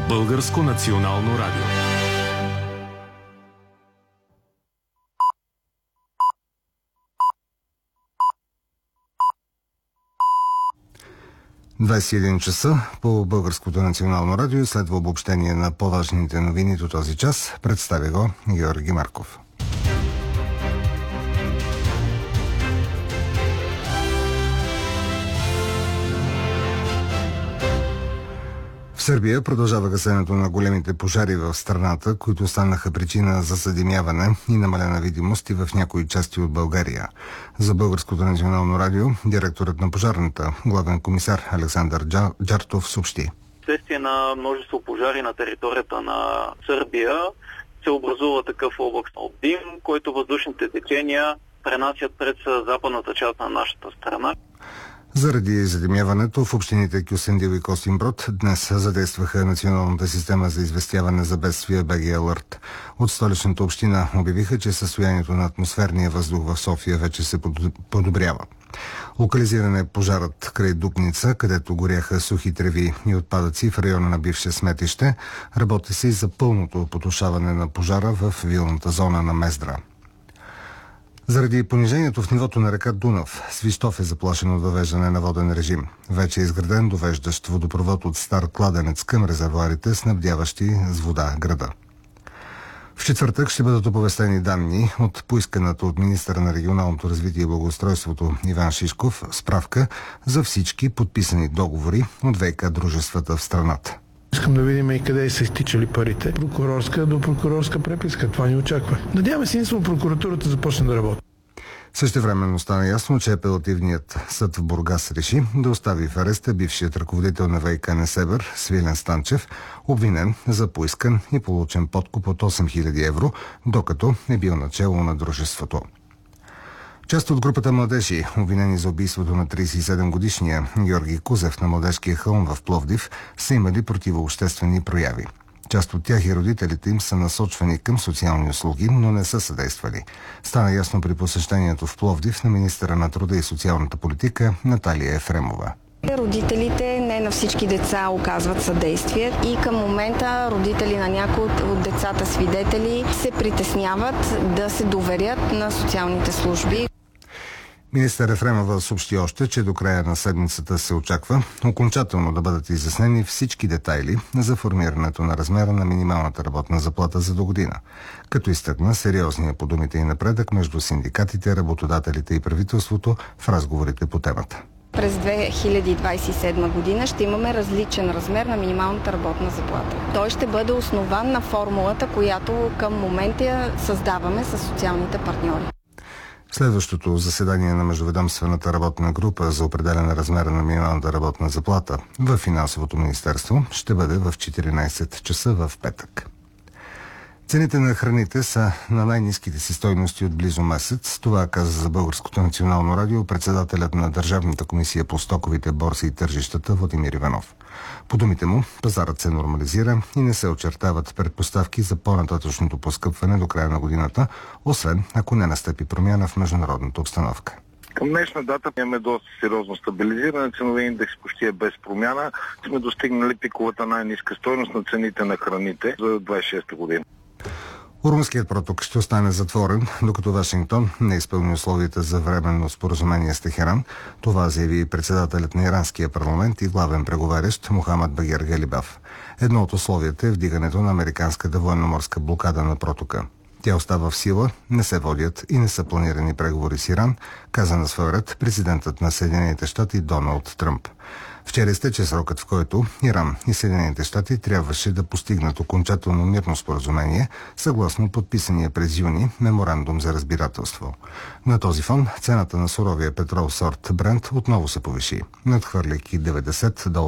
Българско национално радио. ...21 часа по Българското национално радио. Следва обобщение на по-важните новини до този час. Представя го Георги Марков. В Сърбия продължава гасенето на големите пожари в страната, които станаха причина за съдимяване и намалена видимост и в някои части от България. За Българското национално радио директорът на пожарната, главен комисар Александър Джартов съобщи. Вследствие на множество пожари на територията на Сърбия се образува такъв облак от дим, който въздушните течения пренасят през западната част на нашата страна. Заради задимяването в общините Кюстендил и Костинброд днес задействаха националната система за известяване за бедствия БГ Алърт. От столичната община обявиха, че състоянието на атмосферния въздух в София вече се подобрява. Локализиран е пожарът край Дупница, където горяха сухи треви и отпадъци в района на бивше сметище. Работи се и за пълното потушаване на пожара в вилната зона на Мездра. Заради понижението в нивото на река Дунав, Свищов е заплашен от въвеждане на воден режим. Вече е изграден довеждащ водопровод от стар кладенец към резервоарите, снабдяващи с вода града. В четвъртък ще бъдат оповестени данни от поисканата от министъра на регионалното развитие и благоустройството Иван Шишков справка за всички подписани договори от ВиК дружествата в страната. Искам да видим и къде са изтичали парите. Прокурорска до прокурорска преписка. Това ни очаква. Надяваме се, единствено прокуратурата започне да работи. Същевременно стана ясно, че апелативният съд в Бургас реши да остави в ареста бившият ръководител на ВиК Несебър Свилен Станчев, обвинен за поискан и получен подкуп от 8000 евро, докато е бил начело на дружеството. Част от групата младежи, обвинени за убийството на 37-годишния Георги Кузев на Младежкия хълм в Пловдив, са имали противообществени прояви. Част от тях и родителите им са насочвани към социални услуги, но не са съдействали. Стана ясно при посещението в Пловдив на министъра на труда и социалната политика Наталия Ефремова. Родителите не на всички деца оказват съдействие и към момента родители на някои от децата свидетели се притесняват да се доверят на социалните служби. Министър Ефремова съобщи още, че до края на седмицата се очаква окончателно да бъдат изяснени всички детайли за формирането на размера на минималната работна заплата за догодина, като изтъкна сериозния по думите и напредък между синдикатите, работодателите и правителството в разговорите по темата. През 2027 година ще имаме различен размер на минималната работна заплата. Той ще бъде основан на формулата, която към момента създаваме с социалните партньори. Следващото заседание на Междуведомствената работна група за определяне размера на минималната работна заплата в Финансовото министерство ще бъде в 14 часа в петък. Цените на храните са на най-ниските си стойности от близо месец. Това каза за Българското национално радио председателят на Държавната комисия по стоковите борси и тържищата Владимир Иванов. По думите му, пазарът се нормализира и не се очертават предпоставки за по-нататъчното поскъпване до края на годината, освен ако не настъпи промяна в международната обстановка. Към днешна дата имаме доста сериозно стабилизиране. Ценови индекс почти е без промяна. Сме достигнали пиковата най-ниска стойност на цените на храните за 26-та година. Урумският проток ще остане затворен, докато Вашингтон не изпълни условията за временно споразумение с Техеран. Това заяви председателят на иранския парламент и главен преговарящ Мохамад Багер Галибаф. Едно от условията е вдигането на американската военноморска блокада на протока. Тя остава в сила, не се водят и не са планирани преговори с Иран, каза на свой ред президентът на Съединените щати Доналд Тръмп. Вчера изтече срокът, в който Иран и Съединените щати трябваше да постигнат окончателно мирно споразумение, съгласно подписания през юни меморандум за разбирателство. На този фон цената на суровия петрол сорт Брент отново се повиши, надхвърляйки $90